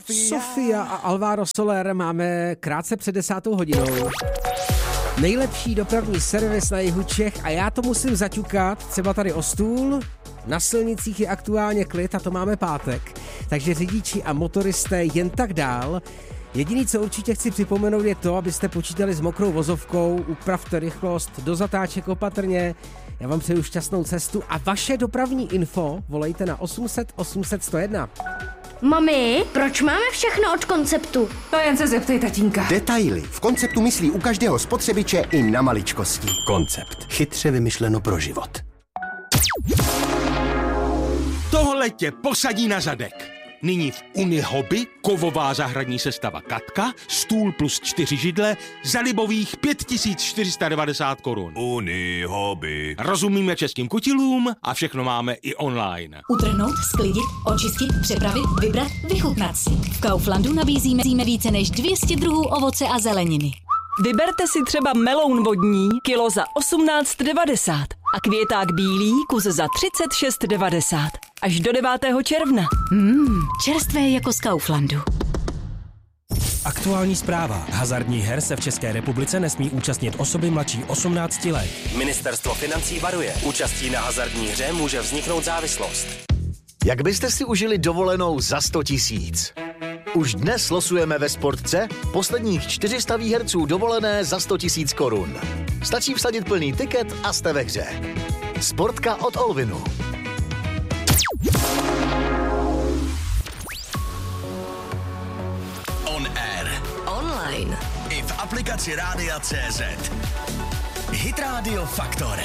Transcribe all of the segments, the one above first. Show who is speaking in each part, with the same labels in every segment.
Speaker 1: Sofia a Alvaro Soler máme krátce před 10. hodinou. Nejlepší dopravní servis na jihu Čech a já to musím zaťukat, třeba tady o stůl. Na silnicích je aktuálně klid a to máme pátek, takže řidiči a motoristé jen tak dál. Jediný, co určitě chci připomenout, je to, abyste počítali s mokrou vozovkou, upravte rychlost, do zatáček opatrně. Já vám přeju šťastnou cestu a vaše dopravní info volejte na 800 800 101.
Speaker 2: Mami, proč máme všechno od Konceptu?
Speaker 3: To jen se zeptej tatínka.
Speaker 4: Detaily. V Konceptu myslí u každého spotřebiče i na maličkosti. Koncept. Chytře vymyšleno pro život.
Speaker 5: Tohle tě posadí na zadek. Nyní v Unihobby kovová zahradní sestava Katka, stůl plus 4 židle za libových 5490 korun.
Speaker 6: Unihobby.
Speaker 5: Rozumíme českým kutilům a všechno máme i online.
Speaker 7: Utrhnout, sklidit, očistit, připravit, vybrat, vychutnat si. V Kauflandu nabízíme více než 200 druhů ovoce a zeleniny.
Speaker 8: Vyberte si třeba meloun vodní, kilo za 18,90 a květák bílý, kus za 36,90. Až do 9. června.
Speaker 7: Čerstvé jako z Kauflandu.
Speaker 9: Aktuální zpráva. Hazardních her se v České republice nesmí účastnit osoby mladší 18 let.
Speaker 10: Ministerstvo financí varuje. Účastí na hazardní hře může vzniknout závislost.
Speaker 11: Jak byste si užili dovolenou za 100 000? Už dnes losujeme ve Sportce posledních 400 výherců dovolené za 100 000 korun. Stačí vsadit plný tiket a jste ve hře. Sportka od Olvinu.
Speaker 6: On air.
Speaker 7: Online.
Speaker 6: I v aplikaci Rádia.cz. Hit Radio Faktor.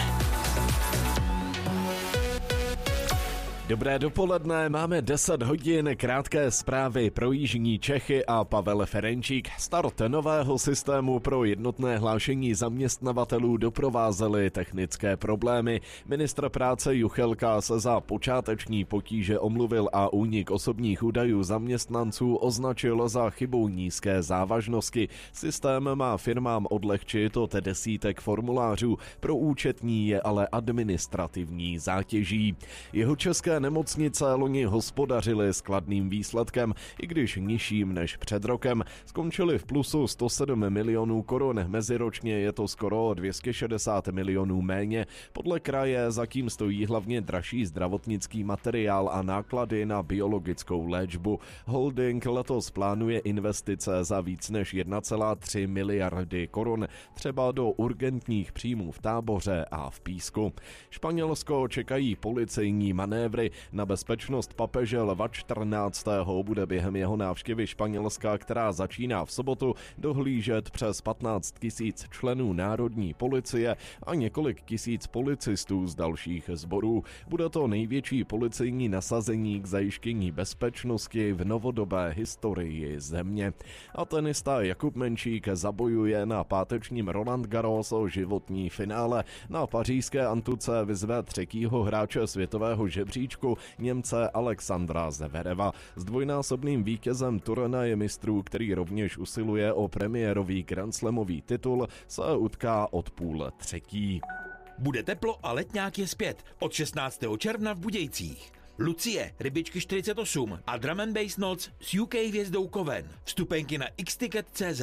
Speaker 12: Dobré dopoledne, máme 10 hodin, krátké zprávy pro jižní Čechy a Pavel Ferenčík. Start nového systému pro jednotné hlášení zaměstnavatelů doprovázely technické problémy. Ministr práce Juchelka se za počáteční potíže omluvil a únik osobních údajů zaměstnanců označil za chybu nízké závažnosti. Systém má firmám odlehčit od desítek formulářů, pro účetní je ale administrativní zátěží. Jeho české nemocnice loni hospodařily s kladným výsledkem, i když nižším než před rokem. Skončily v plusu 107 milionů korun, meziročně je to skoro 260 milionů méně. Podle kraje zatím stojí hlavně dražší zdravotnický materiál a náklady na biologickou léčbu. Holding letos plánuje investice za víc než 1,3 miliardy korun, třeba do urgentních příjmů v Táboře a v Písku. Španělsko čekají policejní manévry. Na bezpečnost papeže Lva 14. bude během jeho návštěvy Španělska, která začíná v sobotu, dohlížet přes 15 000 členů národní policie a několik tisíc policistů z dalších sborů. Bude to největší policejní nasazení k zajištění bezpečnosti v novodobé historii země. A tenista Jakub Menšík zabojuje na pátečním Roland Garros o životní finále. Na pařížské antuce vyzve třetího hráče světového žebříčku Němce Alexandra Zvereva. S dvojnásobným vítězem turnaje mistrů, který rovněž usiluje o premiérový grandslamový titul, se utká od půl třetí.
Speaker 5: Bude teplo a letňák je zpět. Od 16. června v Budějcích. Lucie, Rybičky 48 a Drum and Bass Noc s UK hvězdou Koven. Vstupenky na xticket.cz.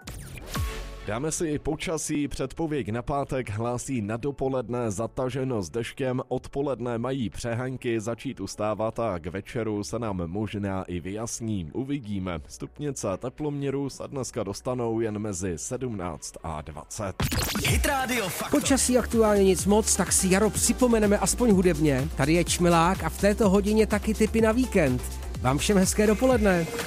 Speaker 12: Dáme si počasí, předpověď na pátek hlásí na dopoledne zataženo s deštěm, odpoledne mají přehanky začít ustávat a k večeru se nám možná i vyjasní. Uvidíme. Stupnice teploměru se dneska dostanou jen mezi 17 a 20.
Speaker 6: Hit Radio Faktor.
Speaker 1: Počasí aktuálně nic moc, tak si jaro připomeneme aspoň hudebně. Tady je Čmilák a v této hodině taky tipy na víkend. Vám všem hezké dopoledne.